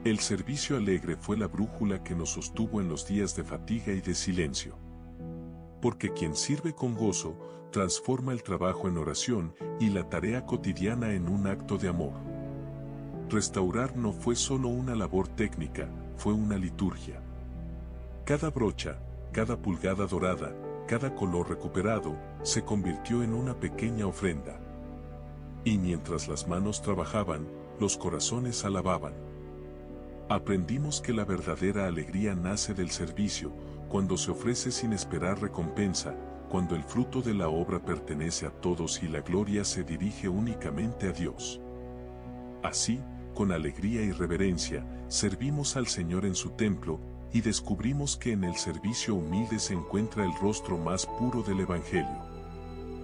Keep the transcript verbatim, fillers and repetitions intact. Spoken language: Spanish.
El servicio alegre fue la brújula que nos sostuvo en los días de fatiga y de silencio. Porque quien sirve con gozo, transforma el trabajo en oración y la tarea cotidiana en un acto de amor. Restaurar no fue solo una labor técnica, fue una liturgia. Cada brocha, cada pulgada dorada, cada color recuperado, se convirtió en una pequeña ofrenda. Y mientras las manos trabajaban, los corazones alababan. Aprendimos que la verdadera alegría nace del servicio, cuando se ofrece sin esperar recompensa, cuando el fruto de la obra pertenece a todos y la gloria se dirige únicamente a Dios. Así, con alegría y reverencia, servimos al Señor en su templo, y descubrimos que en el servicio humilde se encuentra el rostro más puro del Evangelio.